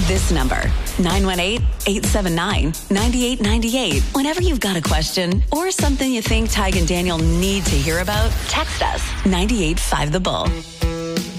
this number, 918-879-9898. Whenever you've got a question or something you think Tig and Daniel need to hear about, text us 98.5 The Bull.